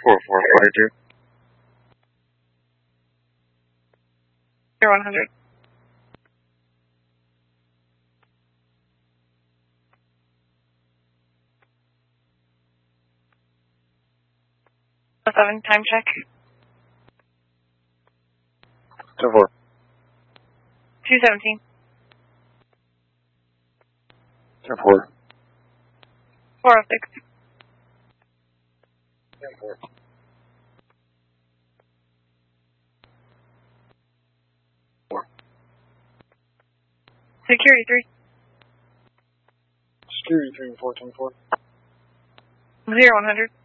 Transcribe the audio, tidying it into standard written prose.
4442. 0100. Seven, time check. 24. 217. 24. 406. 24. Security 3. Security 3 and 424. 0100.